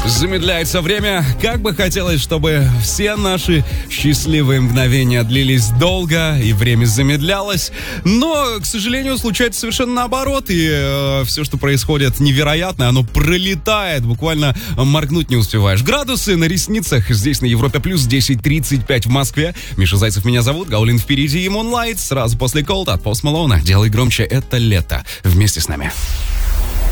Замедляется время. Как бы хотелось, чтобы все наши счастливые мгновения длились долго, и время замедлялось. Но, к сожалению, случается совершенно наоборот. И все, что происходит невероятное, оно пролетает. Буквально моргнуть не успеваешь. Градусы на ресницах. Здесь на Европе плюс 10:35 в Москве. Миша Зайцев меня зовут. Гаулин впереди и Moonlight. Сразу после Cold от Post Malone. Делай громче, это лето. Вместе с нами.